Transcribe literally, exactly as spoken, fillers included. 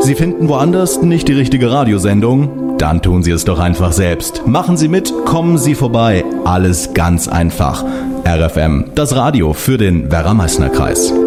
Sie finden woanders nicht die richtige Radiosendung? Dann tun Sie es doch einfach selbst. Machen Sie mit, kommen Sie vorbei. Alles ganz einfach. R F M, das Radio für den Werra-Meißner-Kreis.